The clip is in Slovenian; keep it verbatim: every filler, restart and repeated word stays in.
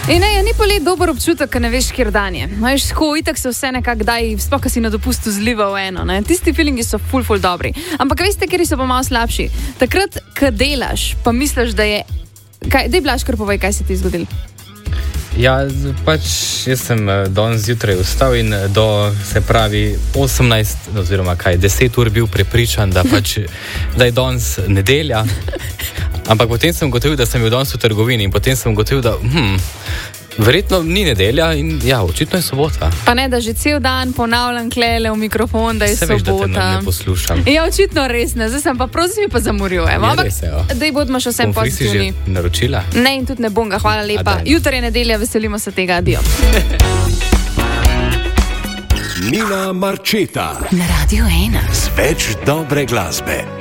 In ne, ni polet dober občutek, ker ne veš, kjer dan je. Veš, ko itak se vse nekako daj, sploh, si na dopustu zliva v eno. Ne? Tisti feelingi so ful, ful dobri. Ampak veste, kjer so pa malo slabši? Takrat, ko delaš, pa misliš, da je... Kaj, dej, Blaž, kar povej, kaj se ti zgodil. Ja, pač jaz sem danes zjutraj vstal in do, se pravi, osemnajst, oziroma kaj, deset ur bil prepričan, da pač, da je danes nedelja. Ampak potem sem ugotovil, da sem bil danes v trgovini in potem sem ugotovil, da hm, verjetno ni nedelja in ja, očitno je sobota. Pa ne, da že cel dan ponavljam klele v mikrofon, da je se sobota. Veš, da te ne, ne poslušam. Ja, očitno res ne, zdaj sem pa prosim mi pa zamoril. Ja, ampak, dej bodimo še vsem pozitivni. Si že naročila? Ne, in tudi ne bom ga, hvala lepa. Jutri je nedelja, veselimo se tega, adijo. Nina Marčeta na Radio ena. Z več dobre glasbe.